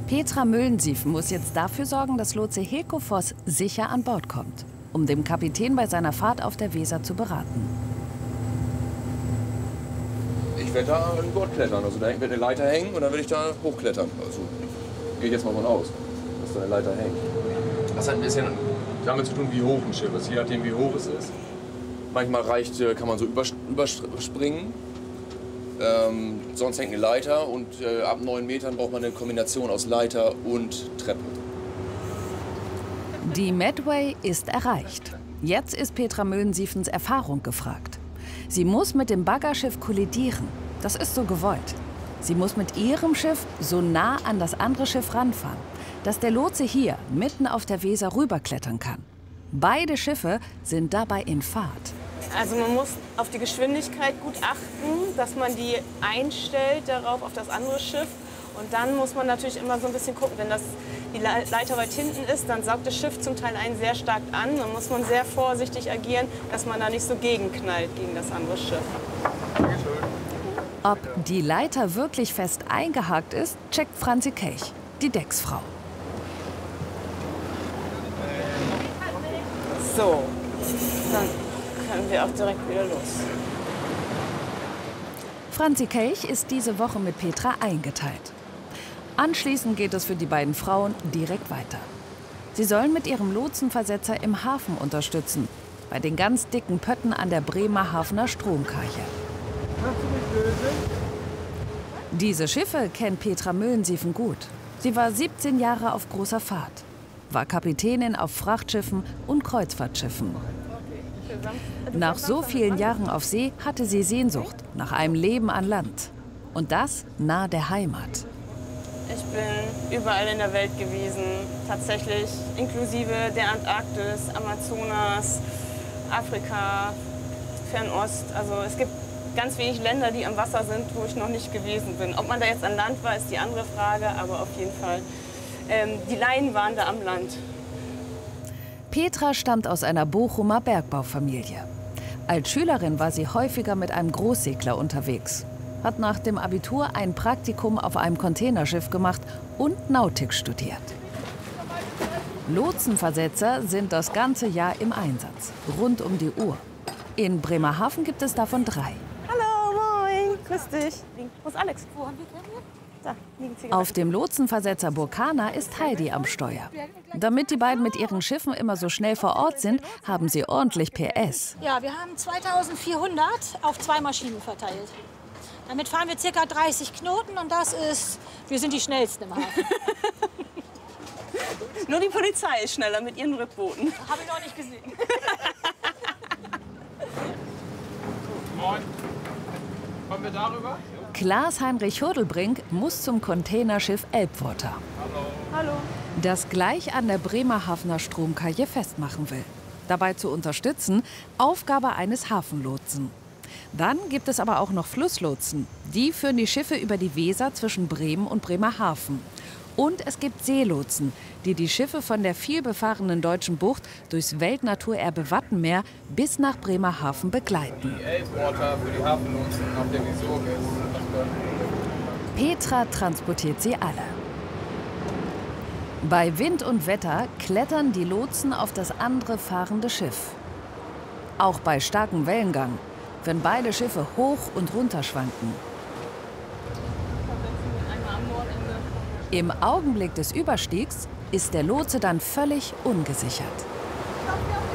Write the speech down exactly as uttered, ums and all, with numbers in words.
Petra Müllensiefen muss jetzt dafür sorgen, dass Lotse Hilko Voss sicher an Bord kommt, um dem Kapitän bei seiner Fahrt auf der Weser zu beraten. Ich werde da an Bord klettern. Also da wird eine Leiter hängen und dann werde ich da hochklettern. Also gehe ich jetzt mal von aus, dass da eine Leiter hängt. Das hat ein bisschen damit zu tun, wie hoch ein Schiff ist, je nachdem wie hoch es ist. Manchmal reicht, kann man so überspringen. Ähm, sonst hängt eine Leiter und äh, ab neun Metern braucht man eine Kombination aus Leiter und Treppe. Die Medway ist erreicht. Jetzt ist Petra Müllensiefens Erfahrung gefragt. Sie muss mit dem Baggerschiff kollidieren. Das ist so gewollt. Sie muss mit ihrem Schiff so nah an das andere Schiff ranfahren, dass der Lotse hier mitten auf der Weser rüberklettern kann. Beide Schiffe sind dabei in Fahrt. Also man muss auf die Geschwindigkeit gut achten, dass man die einstellt darauf auf das andere Schiff. Und dann muss man natürlich immer so ein bisschen gucken, wenn das, die Leiter weit hinten ist, dann saugt das Schiff zum Teil einen sehr stark an. Dann muss man sehr vorsichtig agieren, dass man da nicht so gegenknallt gegen das andere Schiff. Ob die Leiter wirklich fest eingehakt ist, checkt Franzi Kelch, die Decksfrau. So, dann können wir auch direkt wieder los. Franzi Kelch ist diese Woche mit Petra eingeteilt. Anschließend geht es für die beiden Frauen direkt weiter. Sie sollen mit ihrem Lotsenversetzer im Hafen unterstützen, bei den ganz dicken Pötten an der Bremerhavener Stromkarche. Diese Schiffe kennt Petra Müllensiefen gut. Sie war siebzehn Jahre auf großer Fahrt, war Kapitänin auf Frachtschiffen und Kreuzfahrtschiffen. Nach so vielen Jahren auf See hatte sie Sehnsucht nach einem Leben an Land. Und das nahe der Heimat. Ich bin überall in der Welt gewesen, tatsächlich inklusive der Antarktis, Amazonas, Afrika, Fernost. Also es gibt ganz wenig Länder, die am Wasser sind, wo ich noch nicht gewesen bin. Ob man da jetzt an Land war, ist die andere Frage, aber auf jeden Fall. Ähm, die Laien waren da am Land. Petra stammt aus einer Bochumer Bergbaufamilie. Als Schülerin war sie häufiger mit einem Großsegler unterwegs, hat nach dem Abitur ein Praktikum auf einem Containerschiff gemacht und Nautik studiert. Lotsenversetzer sind das ganze Jahr im Einsatz, rund um die Uhr. In Bremerhaven gibt es davon drei. Hallo, moin, grüß dich. Wo ist Alex? Wo haben wir kennengelernt? Auf dem Lotsenversetzer Burkana ist Heidi am Steuer. Damit die beiden mit ihren Schiffen immer so schnell vor Ort sind, haben sie ordentlich P S. Ja, wir haben zweitausendvierhundert auf zwei Maschinen verteilt. Damit fahren wir ca. dreißig Knoten und das ist, wir sind die schnellsten im Hafen. Nur die Polizei ist schneller mit ihren Rückbooten. Habe ich noch nicht gesehen. Moin. Kommen wir darüber? Klaas-Heinrich Hurdelbrink muss zum Containerschiff Elbwater. Hallo. Hallo. Das gleich an der Bremerhavener Stromkarche festmachen will. Dabei zu unterstützen, Aufgabe eines Hafenlotsen. Dann gibt es aber auch noch Flusslotsen. Die führen die Schiffe über die Weser zwischen Bremen und Bremerhaven. Und es gibt Seelotsen, die die Schiffe von der vielbefahrenen Deutschen Bucht durchs Weltnaturerbe Wattenmeer bis nach Bremerhaven begleiten. Die Elbwater für die Hafenlotsen auf der Visorgis. Petra transportiert sie alle. Bei Wind und Wetter klettern die Lotsen auf das andere fahrende Schiff. Auch bei starkem Wellengang, wenn beide Schiffe hoch und runter schwanken. Im Augenblick des Überstiegs ist der Lotse dann völlig ungesichert.